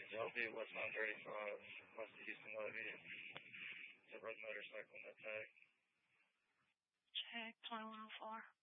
LB West 935, west of Houston Levy. It's a red motorcycle in that tag. Check 2104.